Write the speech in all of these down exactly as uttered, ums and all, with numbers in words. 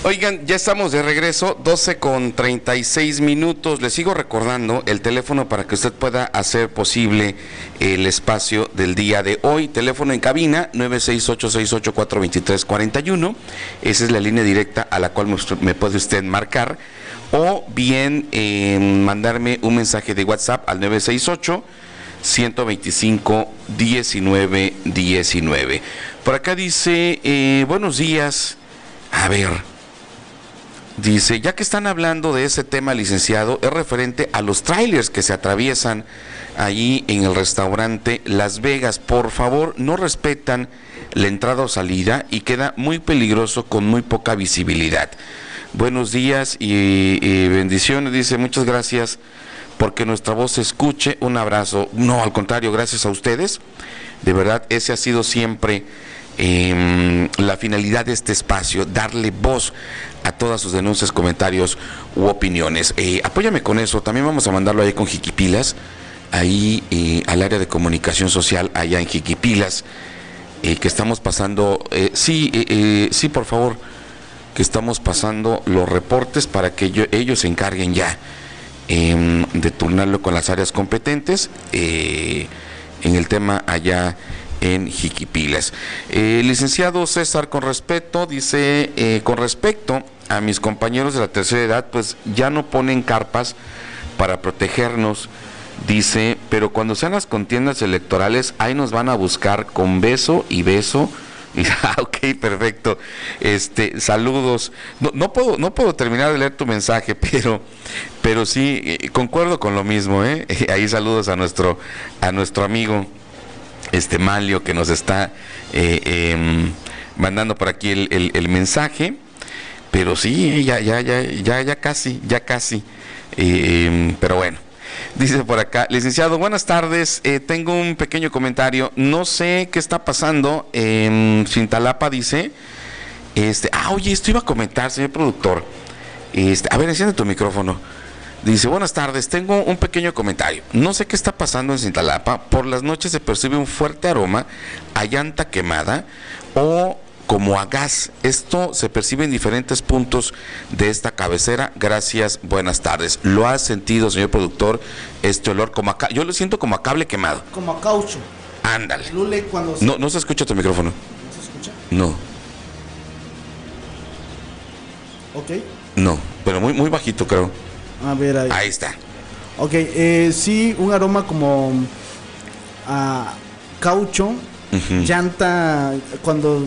Oigan, ya estamos de regreso, doce con treinta y seis minutos. Les sigo recordando el teléfono para que usted pueda hacer posible el espacio del día de hoy. Teléfono en cabina, nueve seis ocho, seis ocho cuatro, dos tres cuatro uno. Esa es la línea directa a la cual me puede usted marcar. O bien eh, mandarme un mensaje de WhatsApp al nueve seis ocho, ciento veinticinco, diecinueve diecinueve. Por acá dice, eh, buenos días. A ver, dice, ya que están hablando de ese tema, licenciado, es referente a los trailers que se atraviesan allí en el restaurante Las Vegas. Por favor, no respetan la entrada o salida y queda muy peligroso con muy poca visibilidad. Buenos días y, y bendiciones, dice, muchas gracias porque nuestra voz se escuche. Un abrazo. No, al contrario, gracias a ustedes. De verdad, ese ha sido siempre Eh, la finalidad de este espacio, darle voz a todas sus denuncias, comentarios u opiniones. Eh, apóyame con eso, también vamos a mandarlo ahí con Jiquipilas, ahí eh, al área de comunicación social, allá en Jiquipilas, eh, que estamos pasando, eh, sí, eh, eh, sí, por favor, que estamos pasando los reportes para que yo, ellos se encarguen ya eh, de turnarlo con las áreas competentes eh, en el tema allá en Jiquipilas. Eh, licenciado César, con respeto, dice, eh, con respecto a mis compañeros de la tercera edad, pues ya no ponen carpas para protegernos, dice, pero cuando sean las contiendas electorales, ahí nos van a buscar con beso y beso. Y, ah, ok, perfecto. Este, saludos. No, no puedo, no puedo terminar de leer tu mensaje, pero, pero sí, eh, concuerdo con lo mismo, ¿eh? Ahí saludos a nuestro, a nuestro amigo este Malio, que nos está eh, eh, mandando por aquí el, el, el mensaje, pero sí, ya, ya, ya, ya, ya casi, ya casi, eh, pero bueno, dice por acá, licenciado, buenas tardes, eh, tengo un pequeño comentario, no sé qué está pasando en Cintalapa, dice, este, ah, oye, esto iba a comentar, señor productor, este, a ver, enciende tu micrófono. Dice, buenas tardes, tengo un pequeño comentario. No sé qué está pasando en Cintalapa. Por las noches se percibe un fuerte aroma a llanta quemada o como a gas. Esto se percibe en diferentes puntos de esta cabecera. Gracias, buenas tardes. ¿Lo ha sentido, señor productor, este olor como a ca- yo lo siento como a cable quemado? Como a caucho. Ándale. Lule cuando se... No, no se escucha tu micrófono. ¿No se escucha? No. Ok. No, pero muy, muy bajito, creo. A ver, ahí. Ahí está. Ok, eh, sí, un aroma como a caucho, uh-huh. Llanta, cuando...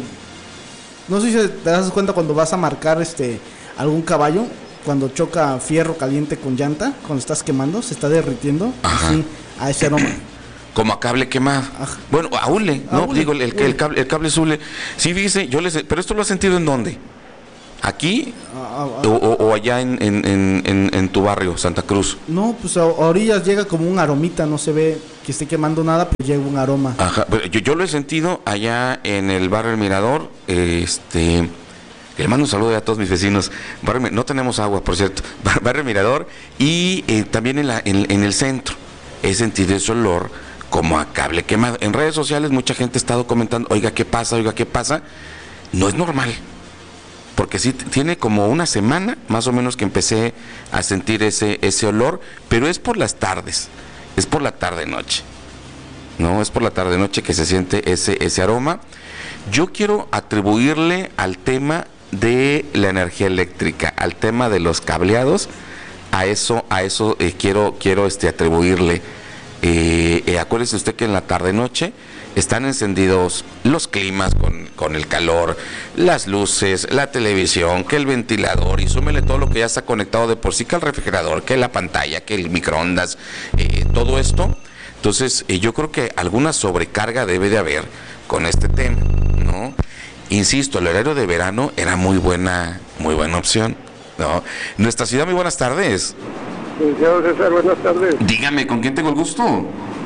No sé si te das cuenta cuando vas a marcar este algún caballo, cuando choca fierro caliente con llanta, cuando estás quemando, se está derritiendo, así, a ese aroma. Como a cable quemado. Ajá. Bueno, a hule, ¿no? Hule, Digo, el, el, el, cable, el cable es hule. Sí, fíjese, yo les... Pero esto lo has sentido ¿en dónde? ¿Aquí? Ah, ah, o, o, o allá en, en, en, en tu barrio, Santa Cruz? No, pues a, a orillas llega como un aromita, no se ve que esté quemando nada, pero llega un aroma. Ajá, yo, yo lo he sentido allá en el barrio El Mirador, este... Le mando un saludo a todos mis vecinos. Barrio, no tenemos agua, por cierto. Barrio Mirador y eh, también en, la, en, en el centro. He sentido ese olor como a cable quemado. En redes sociales mucha gente ha estado comentando, oiga, ¿qué pasa? Oiga, ¿qué pasa? No es normal. Porque sí, tiene como una semana más o menos que empecé a sentir ese, ese olor, pero es por las tardes, es por la tarde-noche, ¿no? Es por la tarde-noche que se siente ese, ese aroma. Yo quiero atribuirle al tema de la energía eléctrica, al tema de los cableados, a eso, a eso eh, quiero, quiero este, atribuirle. Eh, eh, acuérdese usted que en la tarde-noche están encendidos los climas con, con el calor, las luces, la televisión, que el ventilador, y súmele todo lo que ya está conectado de por sí, que el refrigerador, que la pantalla, que el microondas, eh, todo esto. Entonces, eh, yo creo que alguna sobrecarga debe de haber con este tema, ¿no? Insisto, el horario de verano era muy buena, muy buena opción, ¿no? Nuestra ciudad, muy buenas tardes. Licenciado César, buenas tardes. Dígame, ¿con quién tengo el gusto?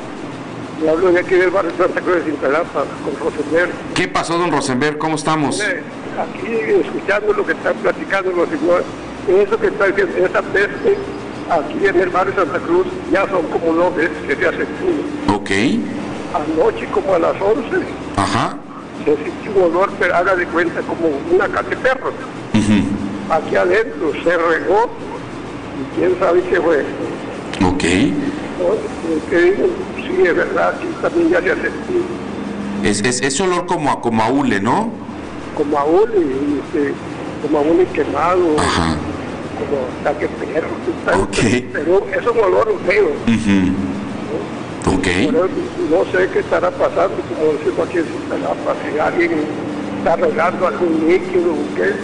Le hablo de aquí del barrio Santa Cruz de Cintalapa, con Rosenberg. ¿Qué pasó, don Rosenberg? ¿Cómo estamos? Aquí escuchando lo que están platicando los señores, eso que está diciendo, esa peste, aquí en el barrio Santa Cruz, ya son como dos veces que se ha sentido. Ok. Anoche, como a las once, ajá, se sintió un olor, pero haga de cuenta como una casa de perros. Uh-huh. aquí adentro, se regó y quién sabe qué fue. Ok. ¿No? Que digo, sí, es verdad, aquí también ya se ha sentido. Es, es, ese olor como a, como a hule, ¿no? Como a hule, este, como a hule quemado. Ajá. Como ataque perro, okay. Pero es un olor feo. Uh-huh. ¿No? Okay. Pero no sé qué estará pasando, como decimos aquí en Cintalapa, si alguien está regando algún líquido o qué.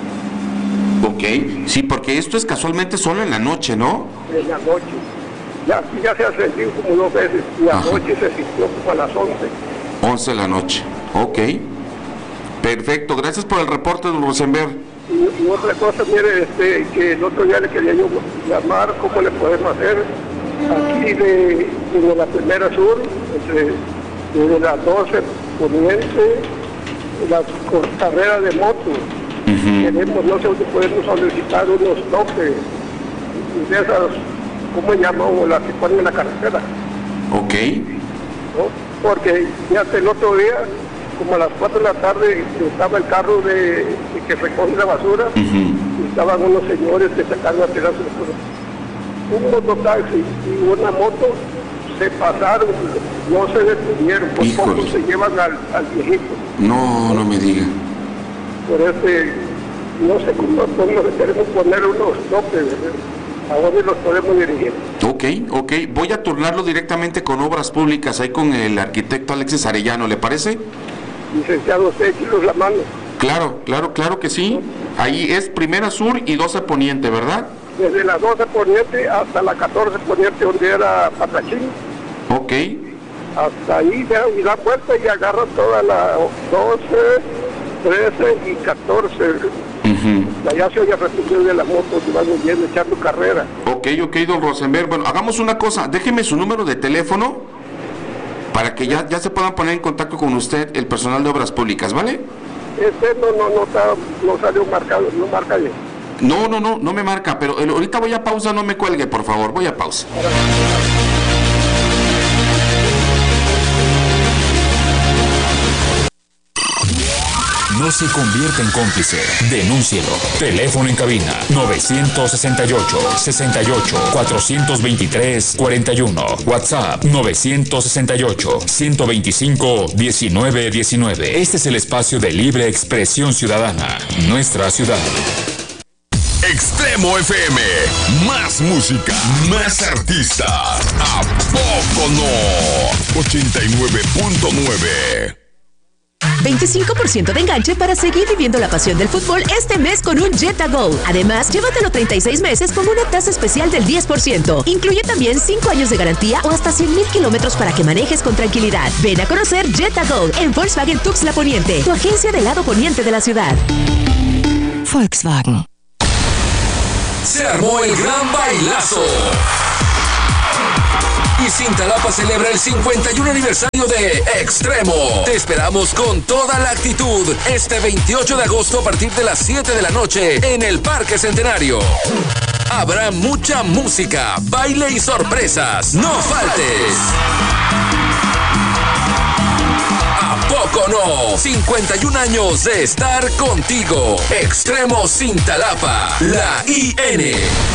Ok, sí, porque esto es casualmente solo en la noche, ¿no? En la noche. Ya, aquí ya se ha sentido como dos veces y anoche se sintió como a las once. once de la noche, ok. Perfecto, gracias por el reporte, don Rosenberg. Y, y otra cosa, mire, este, que el otro día le quería yo llamar, ¿cómo le podemos hacer? Aquí de, de la primera sur, entre, desde las doce poniente, la carrera de moto. Uh-huh. Queremos, no sé si podemos solicitar unos toques de esas, ¿cómo se llama? O las que ponen en la carretera. Ok. ¿No? Porque ya hasta el otro día, como a las cuatro de la tarde, estaba el carro de, de que recoge la basura, uh-huh. Y estaban unos señores que sacaron a tirar sus cosas. Un mototaxi y una moto se pasaron, no se detuvieron, por Híjole. Poco se llevan al, al viejito. No, no me diga. Por este, no sé cómo, cómo queremos poner unos topes, ¿a dónde los podemos dirigir? Ok, ok, voy a turnarlo directamente con Obras Públicas, ahí con el arquitecto Alexis Arellano, ¿le parece? Licenciado, usted aquí los la mano. Claro, claro, claro que sí. Ahí es Primera Sur y doce Poniente, ¿verdad? Desde la doce Poniente hasta la catorce Poniente, donde era Patachín. Ok. Hasta ahí ya, y da vuelta y agarra toda la doce, trece y catorce. Uh-huh. Allá se oye repetir de la moto, que van bien echando carrera. Ok, ok, don Rosenberg. Bueno, hagamos una cosa, déjeme su número de teléfono para que ya, ya se puedan poner en contacto con usted el personal de Obras Públicas, ¿vale? Este no, no, no, está, no salió marcado, no marca bien. No, no, no, no me marca, pero el, ahorita voy a pausa, no me cuelgue, por favor, voy a pausa. No se convierta en cómplice. Denúncielo. Teléfono en cabina nueve seis ocho, seis ocho, cuatro dos tres, cuatro uno. WhatsApp nueve seis ocho, uno dos cinco, uno nueve uno nueve. Este es el espacio de libre expresión ciudadana. Nuestra ciudad. Extremo F M. Más música, más artistas. ¿A poco no? ochenta y nueve punto nueve. veinticinco por ciento de enganche para seguir viviendo la pasión del fútbol este mes con un Jetta Go. Además, llévatelo treinta y seis meses con una tasa especial del diez por ciento. Incluye también cinco años de garantía o hasta cien mil kilómetros para que manejes con tranquilidad. Ven a conocer Jetta Go en Volkswagen Tuxtla Poniente, tu agencia del lado poniente de la ciudad. Volkswagen. Se armó el gran bailazo. Y Cintalapa celebra el cincuenta y uno aniversario de Extremo. Te esperamos con toda la actitud este veintiocho de agosto a partir de las siete de la noche en el Parque Centenario. Habrá mucha música, baile y sorpresas. ¡No faltes! ¿A poco no? cincuenta y un años de estar contigo. Extremo Cintalapa, la I N.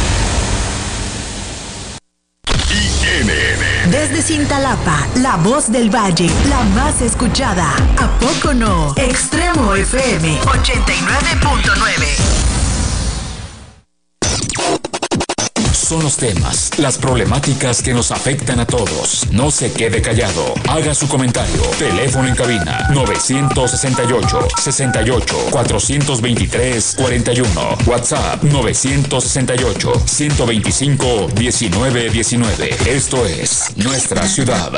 Desde Cintalapa, la voz del valle, la más escuchada. ¿A poco no? Extremo F M ochenta y nueve punto nueve. Son los temas, las problemáticas que nos afectan a todos. No se quede callado. Haga su comentario. Teléfono en cabina nueve seis ocho, seis ocho, cuatro dos tres, cuatro uno. WhatsApp nueve seis ocho, uno dos cinco, uno nueve uno nueve. Esto es Nuestra Ciudad.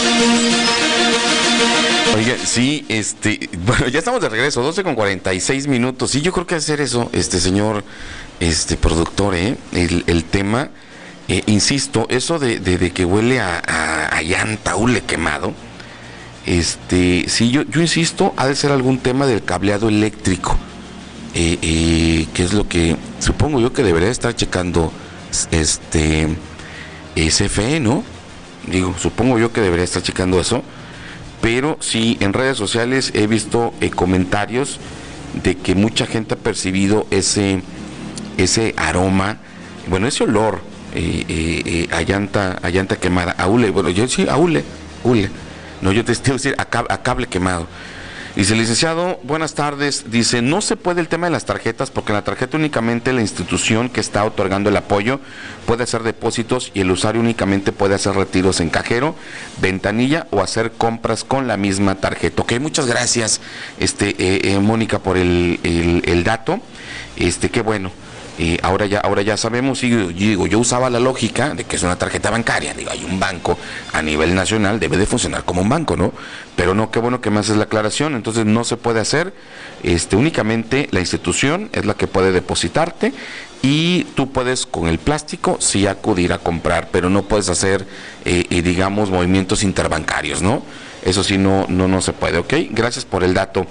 Oiga, sí, este, bueno, ya estamos de regreso, doce con cuarenta y seis minutos. Sí, yo creo que hacer eso, este señor, este productor, ¿eh? El, el tema, eh, insisto, eso de, de, de que huele a, a, a llanta, hule quemado, este, sí, yo, yo insisto, ha de ser algún tema del cableado eléctrico, eh, eh, que es lo que supongo yo que debería estar checando, este, C F E, ¿no? Digo, supongo yo que debería estar checando eso. Pero sí, en redes sociales he visto eh, comentarios de que mucha gente ha percibido ese ese aroma, bueno, ese olor eh, eh, eh, a llanta, a llanta quemada, a hule, bueno, yo sí, a hule, hule, no, yo te estoy decir a, cab- a cable quemado. Dice, licenciado, buenas tardes. Dice, no se puede el tema de las tarjetas porque en la tarjeta únicamente la institución que está otorgando el apoyo puede hacer depósitos y el usuario únicamente puede hacer retiros en cajero, ventanilla o hacer compras con la misma tarjeta. Ok, muchas gracias, este, eh, eh, Mónica, por el, el, el dato. Este, qué bueno. Eh, ahora ya ahora ya sabemos, y yo digo, yo usaba la lógica de que es una tarjeta bancaria, digo, hay un banco a nivel nacional, debe de funcionar como un banco, ¿no? Pero no, qué bueno que me haces la aclaración, entonces no se puede hacer, este, únicamente la institución es la que puede depositarte y tú puedes con el plástico sí acudir a comprar, pero no puedes hacer, eh, eh, digamos, movimientos interbancarios, ¿no? Eso sí no, no, no se puede, ¿ok? Gracias por el dato.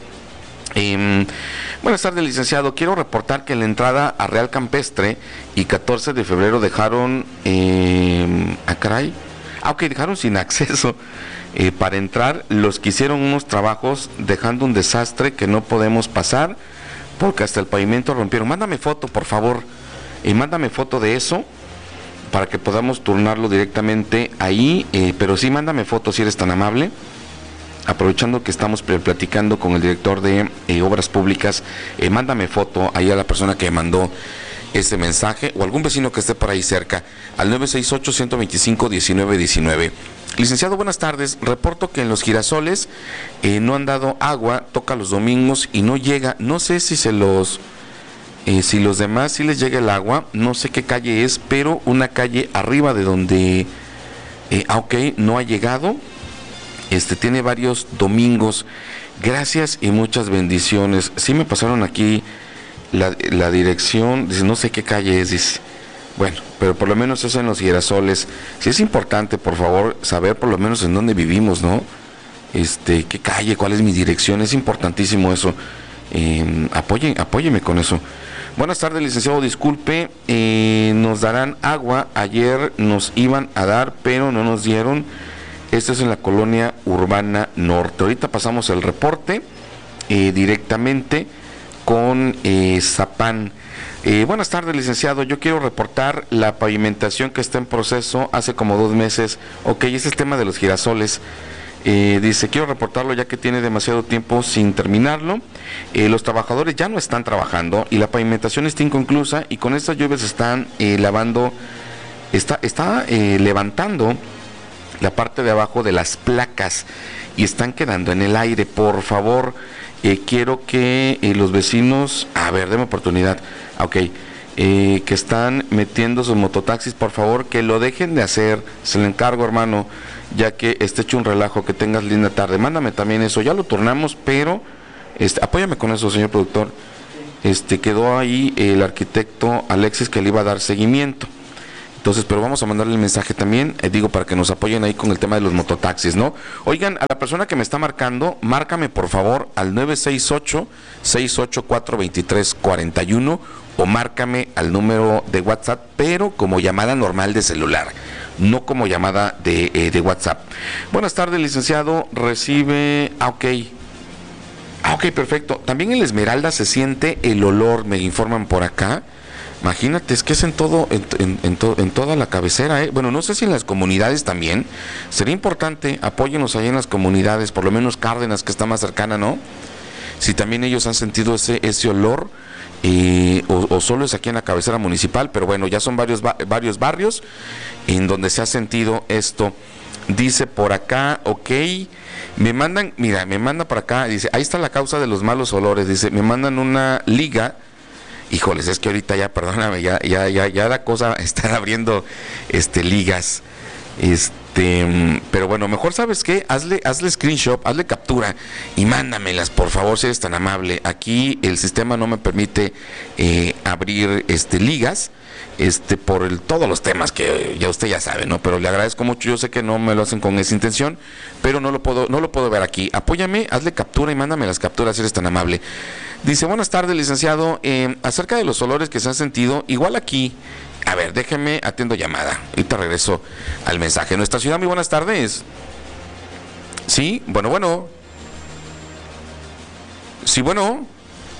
Eh, buenas tardes, licenciado. Quiero reportar que en la entrada a Real Campestre y catorce de febrero dejaron eh, ah, caray, ah, ok, dejaron sin acceso eh, para entrar los que hicieron unos trabajos dejando un desastre que no podemos pasar porque hasta el pavimento rompieron. Mándame foto, por favor, y eh, mándame foto de eso para que podamos turnarlo directamente ahí, eh, pero sí, mándame foto si eres tan amable. Aprovechando que estamos platicando con el director de eh, Obras Públicas, eh, mándame foto ahí a la persona que mandó ese mensaje o algún vecino que esté por ahí cerca al nueve seis ocho, uno dos cinco, uno nueve uno nueve. Licenciado, buenas tardes. Reporto que en los girasoles eh, no han dado agua, toca los domingos y no llega. No sé si se los, eh, si los demás sí les llega el agua, no sé qué calle es, pero una calle arriba de donde, eh, ah, ok, no ha llegado. Este, tiene varios domingos. Gracias y muchas bendiciones. Sí me pasaron aquí la, la dirección, dice, no sé qué calle es, dice. Bueno, pero por lo menos eso en los girasoles. Sí es importante, por favor, saber por lo menos en dónde vivimos, ¿no? Este, qué calle, cuál es mi dirección, es importantísimo eso. Eh, apoyen, apóyeme con eso. Buenas tardes, licenciado, disculpe, eh, nos darán agua. Ayer nos iban a dar, pero no nos dieron. Esto es en la colonia urbana norte. Ahorita pasamos el reporte eh, directamente con eh, Zapán. Eh, buenas tardes, licenciado. Yo quiero reportar la pavimentación que está en proceso hace como dos meses. Ok, ese es el tema de los girasoles. Eh, dice, quiero reportarlo ya que tiene demasiado tiempo sin terminarlo. Eh, los trabajadores ya no están trabajando y la pavimentación está inconclusa y con estas lluvias están eh, lavando, está, está eh, levantando la parte de abajo de las placas y están quedando en el aire. Por favor, eh, quiero que eh, los vecinos, a ver, déme oportunidad, ok, eh, que están metiendo sus mototaxis, por favor, que lo dejen de hacer, se lo encargo, hermano, ya que esté hecho un relajo. Que tengas linda tarde. Mándame también eso, ya lo turnamos, pero este, apóyame con eso, señor productor. Este, quedó ahí el arquitecto Alexis que le iba a dar seguimiento. Entonces, pero vamos a mandarle el mensaje también, eh, digo, para que nos apoyen ahí con el tema de los mototaxis, ¿no? Oigan, a la persona que me está marcando, márcame por favor al nueve seis ocho, seis ocho cuatro, dos tres cuatro uno o márcame al número de WhatsApp, pero como llamada normal de celular, no como llamada de, eh, de WhatsApp. Buenas tardes, licenciado, recibe, ah, ok, ah, ok, perfecto. También en Esmeralda se siente el olor, me informan por acá. Imagínate, es que es en todo, en, en, en, to, en toda la cabecera, ¿eh? Bueno, no sé si en las comunidades también. Sería importante, apóyenos ahí en las comunidades, por lo menos Cárdenas, que está más cercana, ¿no? Si también ellos han sentido ese, ese olor, eh, o, o solo es aquí en la cabecera municipal, pero bueno, ya son varios, varios barrios en donde se ha sentido esto. Dice por acá, ok, me mandan, mira, me manda por acá, dice, ahí está la causa de los malos olores, dice, me mandan una liga. Híjoles, es que ahorita ya, perdóname, ya, ya, ya, ya la cosa está abriendo este ligas. Este, pero bueno, mejor sabes qué, hazle, hazle screenshot, hazle captura y mándamelas, por favor, si eres tan amable. Aquí el sistema no me permite eh, abrir este ligas, este, por el, todos los temas que ya usted ya sabe, ¿no? Pero le agradezco mucho, yo sé que no me lo hacen con esa intención, pero no lo puedo, no lo puedo ver aquí. Apóyame, hazle captura y mándame las capturas si eres tan amable. Dice, buenas tardes, licenciado, eh, acerca de los olores que se han sentido, igual aquí, a ver, déjeme, atiendo llamada, ahorita regreso al mensaje. Nuestra ciudad, muy buenas tardes. Sí, bueno, bueno. Sí, bueno.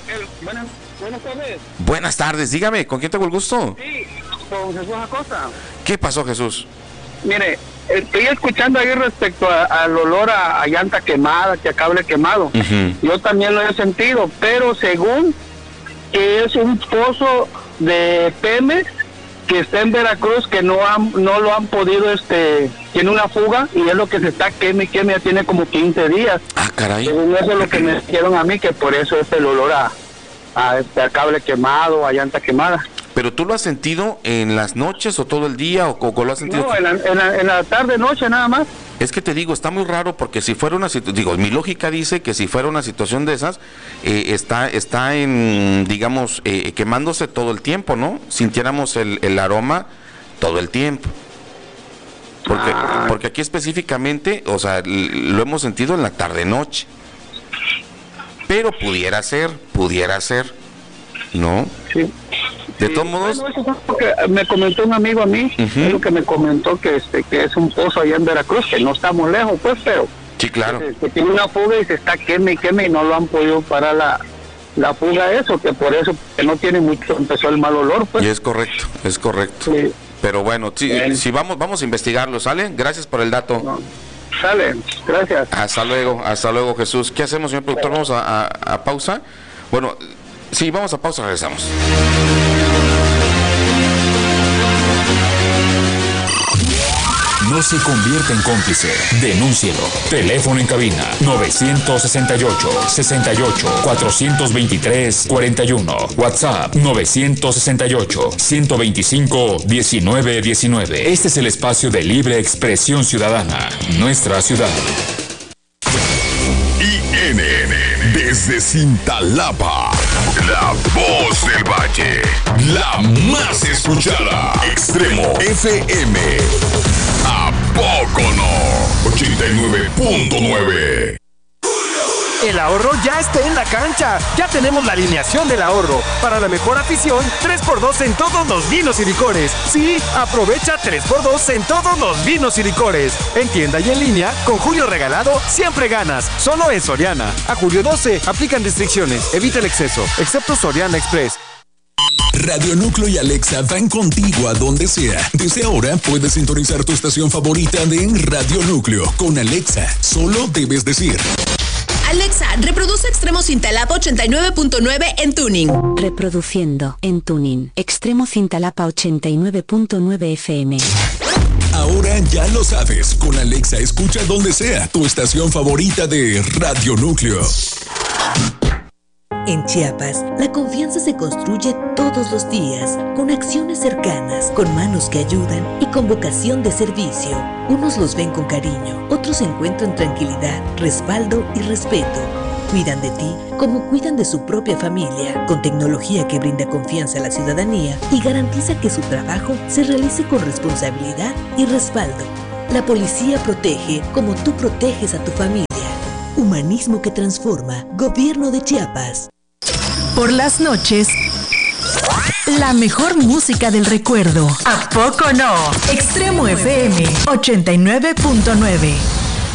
Buenas, buenas tardes. Buenas tardes, dígame, ¿con quién tengo el gusto? Sí, con Jesús Acosta. ¿Qué pasó, Jesús? Mire, estoy escuchando ahí respecto a- al olor a, a llanta quemada, que a cable quemado. Ujú. Yo también lo he sentido, pero según que es un pozo de Pemex que está en Veracruz, que no han, no lo han podido, este, tiene una fuga y es lo que se está queme y queme, ya tiene como quince días. Ah, caray. Según eso es lo que me dijeron a mí, que por eso es el olor a, a, este, a cable quemado, a llanta quemada. ¿Pero tú lo has sentido en las noches o todo el día o cómo lo has sentido? No, en la, en la, en la tarde, noche nada más. Es que te digo, está muy raro porque si fuera una situación, digo, mi lógica dice que si fuera una situación de esas, eh, está está en, digamos, eh, quemándose todo el tiempo, ¿no? Sintiéramos el, el aroma todo el tiempo. Porque, Ah. porque aquí específicamente, o sea, l- lo hemos sentido en la tarde-noche. Pero pudiera ser, pudiera ser, ¿no? Sí. De Sí, todos modos, bueno, eso fue lo que me comentó un amigo a mí, Ujú. es lo que me comentó que este que es un pozo allá en Veracruz, que no estamos lejos, pues, pero sí, claro. que, que tiene una fuga y se está queme y queme y no lo han podido parar la, la fuga, eso, que por eso que no tiene mucho, empezó el mal olor, pues. Y es correcto, es correcto. Sí. Pero bueno, sí, Bien. si vamos, vamos a investigarlo, ¿sale? Gracias por el dato. No. Sale, gracias. Hasta luego, hasta luego, Jesús. ¿Qué hacemos, señor productor? ¿Vamos a, a- a pausa? Bueno, sí, vamos a pausa, regresamos. No se convierta en cómplice. Denúncielo. Teléfono en cabina nueve seis ocho, sesenta y ocho, cuatrocientos veintitrés, cuarenta y uno. WhatsApp nueve seis ocho, ciento veinticinco, diecinueve diecinueve. Este es el espacio de libre expresión ciudadana. Nuestra ciudad. I N N desde Cintalapa, la voz del valle, la más escuchada, Extremo F M. ¿A poco no? ochenta y nueve punto nueve. El ahorro ya está en la cancha. Ya tenemos la alineación del ahorro. Para la mejor afición, tres por dos en todos los vinos y licores. Sí, aprovecha tres por dos en todos los vinos y licores. En tienda y en línea, con Julio Regalado, siempre ganas. Solo en Soriana. A julio doce, aplican restricciones. Evita el exceso, excepto Soriana Express. Radio Núcleo y Alexa van contigo a donde sea. Desde ahora puedes sintonizar tu estación favorita de Radio Núcleo. Con Alexa, solo debes decir: Alexa, reproduce Extremo Cintalapa ochenta y nueve punto nueve en Tuning. Reproduciendo en Tuning. Extremo Cintalapa ochenta y nueve punto nueve F M. Ahora ya lo sabes. Con Alexa escucha donde sea tu estación favorita de Radio Núcleo. En Chiapas, la confianza se construye todos los días, con acciones cercanas, con manos que ayudan y con vocación de servicio. Unos los ven con cariño, otros encuentran tranquilidad, respaldo y respeto. Cuidan de ti como cuidan de su propia familia, con tecnología que brinda confianza a la ciudadanía y garantiza que su trabajo se realice con responsabilidad y respaldo. La policía protege como tú proteges a tu familia. Humanismo que transforma. Gobierno de Chiapas. Por las noches, la mejor música del recuerdo. ¿A poco no? Extremo F M ochenta y nueve punto nueve.